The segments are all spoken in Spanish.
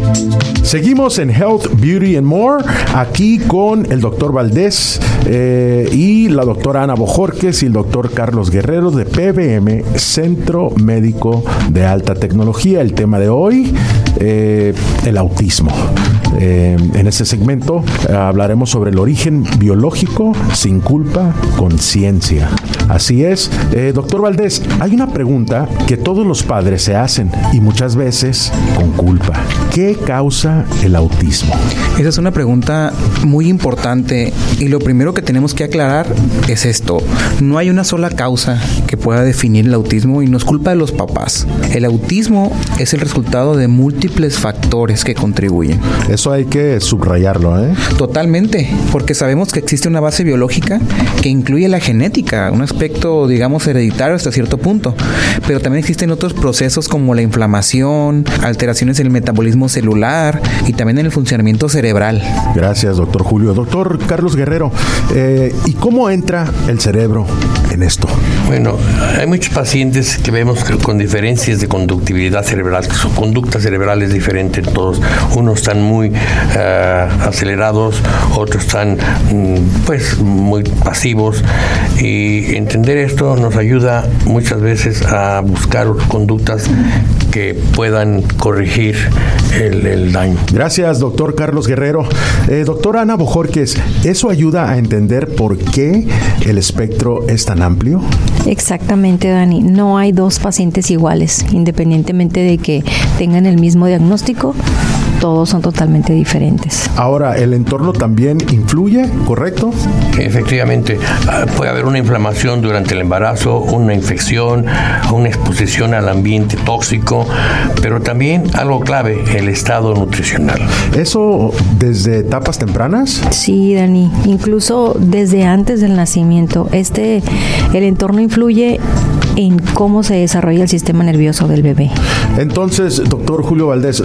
Seguimos en Health, Beauty and More, aquí con el doctor Valdés y la doctora Ana Bojorquez y el doctor Carlos Guerrero de PBM, Centro Médico de Alta Tecnología. El tema de hoy, el autismo. En este segmento hablaremos sobre el origen biológico, sin culpa, con ciencia. Así es. Doctor Valdés, hay una pregunta que todos los padres se hacen y muchas veces con culpa. ¿Qué causa el autismo? Esa es una pregunta muy importante y lo primero que tenemos que aclarar es esto. No hay una sola causa que pueda definir el autismo y no es culpa de los papás. El autismo es el resultado de múltiples factores que contribuyen. Eso hay que subrayarlo, ¿eh? Totalmente, porque sabemos que existe una base biológica que incluye la genética, un aspecto, digamos, hereditario hasta cierto punto, pero también existen otros procesos como la inflamación, alteraciones en el metabolismo celular y también en el funcionamiento cerebral. Gracias, doctor Julio. Doctor Carlos Guerrero, ¿y cómo entra el cerebro en esto? Bueno, hay muchos pacientes que vemos que con diferencias de conductividad cerebral, que su conducta cerebral es diferente en todos. Unos están muy acelerados, otros están pues muy pasivos, y entender esto nos ayuda muchas veces a buscar conductas que puedan corregir el daño. Gracias, doctor Carlos Guerrero. Doctora Ana Bojorquez, ¿eso ayuda a entender por qué el espectro es tan amplio? Exactamente, Dani. No hay dos pacientes iguales, independientemente de que tengan el mismo diagnóstico. Todos son totalmente diferentes. Ahora, ¿el entorno también influye, correcto? Efectivamente, puede haber una inflamación durante el embarazo, una infección, una exposición al ambiente tóxico, pero también algo clave, el estado nutricional. ¿Eso desde etapas tempranas? Sí, Dani, incluso desde antes del nacimiento. El entorno influye en cómo se desarrolla el sistema nervioso del bebé. Entonces, doctor Julio Valdés,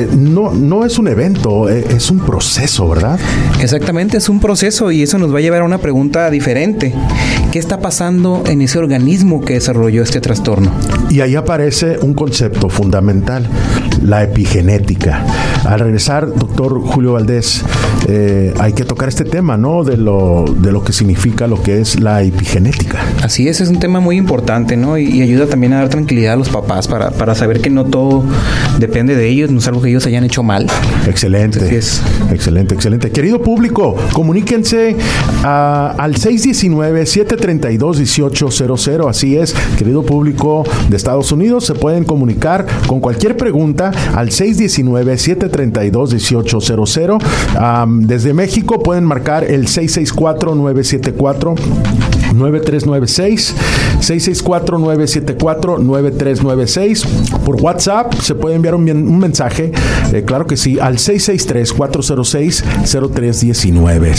no es un evento, es un proceso, ¿verdad? Exactamente, es un proceso y eso nos va a llevar a una pregunta diferente. ¿Qué está pasando en ese organismo que desarrolló este trastorno? Y ahí aparece un concepto fundamental, la epigenética. Al regresar, doctor Julio Valdés, hay que tocar este tema, ¿no? De lo que significa lo que es la epigenética. Así es un tema muy importante, ¿no? Y ayuda también a dar tranquilidad a los papás para saber que no todo depende de ellos, no es algo que ellos hayan hecho mal. Excelente. Así es. Excelente. Querido público, comuníquense al 619-732-1800. Así es, querido público de Estados Unidos, se pueden comunicar con cualquier pregunta al 619-732-1800. Desde México pueden marcar el 664-974-9396, 664-974-9396. Por WhatsApp se puede enviar un mensaje, claro que sí, al 663-406-0319,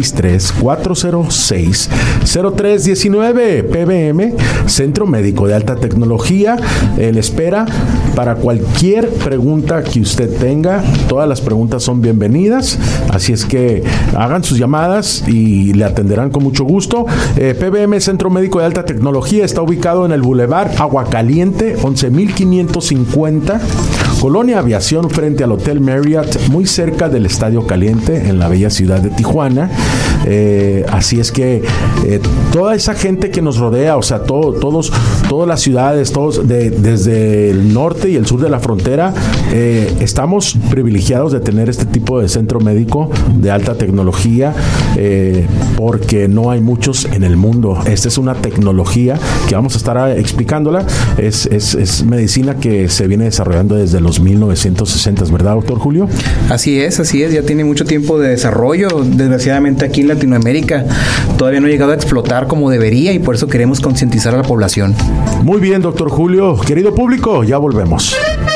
663-406-0319. PBM, Centro Médico de Alta Tecnología, le espera para cualquier pregunta que usted tenga. Todas las preguntas son bienvenidas, así es que hagan sus llamadas y le atenderán con mucho gusto. PBM, Centro Médico de Alta Tecnología, está ubicado en el Boulevard Aguacaliente, 11,550, Colonia Aviación, frente al Hotel Marriott, muy cerca del Estadio Caliente, en la bella ciudad de Tijuana. Así es que toda esa gente que nos rodea, o sea, todas las ciudades, desde el norte y el sur de la frontera, estamos privilegiados de tener este tipo de centro médico de alta tecnología, porque no hay muchos en el mundo. Esta es una tecnología que vamos a estar explicándola. Es medicina que se viene desarrollando desde los 1960, ¿verdad, doctor Julio? Así es, ya tiene mucho tiempo de desarrollo. Desgraciadamente aquí en Latinoamérica todavía no ha llegado a explotar como debería y por eso queremos concientizar a la población. Muy bien, doctor Julio. Querido público, ya volvemos.